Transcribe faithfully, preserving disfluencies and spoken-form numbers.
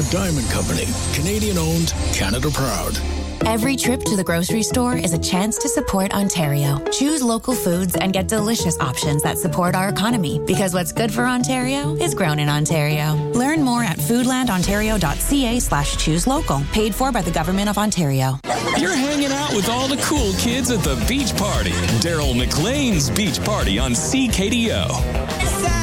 A Diamond Company, Canadian-owned, Canada-proud. Every trip to the grocery store is a chance to support Ontario. Choose local foods and get delicious options that support our economy, because what's good for Ontario is grown in Ontario. Learn more at foodlandontario.ca slash choose local. Paid for by the Government of Ontario. You're hanging out with all the cool kids at the beach party. Daryl McLean's Beach Party on C K D O.